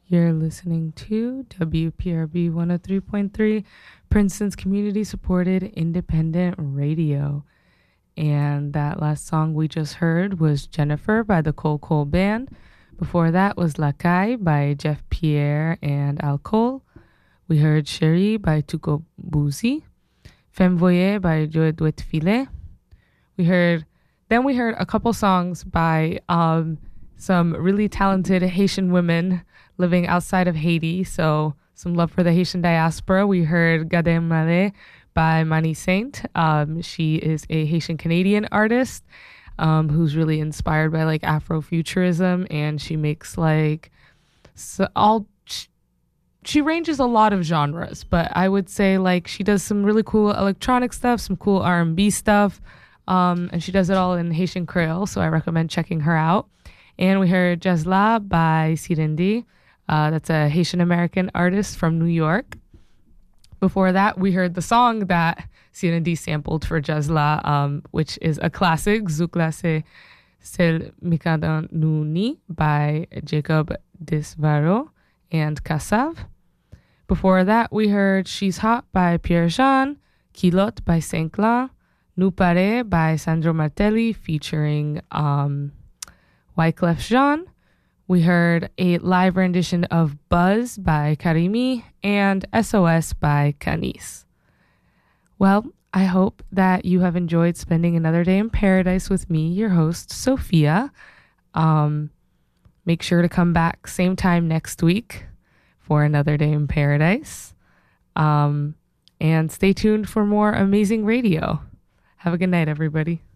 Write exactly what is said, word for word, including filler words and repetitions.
You're listening to W P R B one oh three point three, Princeton's community-supported independent radio. And that last song we just heard was Jennifer by the Cole Cole Band. Before that was La Caille by Jeff Pierre and Alcool. We heard Chérie by Tuko Bouzy. Femme Voyée by Joe Duet Filet. We heard, then we heard a couple songs by um, some really talented Haitian women living outside of Haiti. So some love for the Haitian diaspora. We heard Gade Male by Mani Saint. Um, she is a Haitian Canadian artist um, who's really inspired by like Afrofuturism, and she makes like so all. She, she ranges a lot of genres, but I would say like she does some really cool electronic stuff, some cool R and B stuff, um, and she does it all in Haitian Creole. So I recommend checking her out. And we heard Jazla by Sirendi. Uh, that's a Haitian American artist from New York. Before that, we heard the song that Sirendi sampled for Jazla, um, which is a classic, Zoukla Se Sel Mikadan Nouni by Jacob Disvaro and Kassav. Before that, we heard She's Hot by Pierre Jean, Kilot by Saint-Clair, Nou Pare by Sandro Martelli featuring um, Wyclef Jean. We heard a live rendition of Buzz by Karimi and S O S by Canis. Well, I hope that you have enjoyed spending another day in paradise with me, your host, Sophia. Um, make sure to come back same time next week for another day in paradise. Um, and stay tuned for more amazing radio. Have a good night, everybody.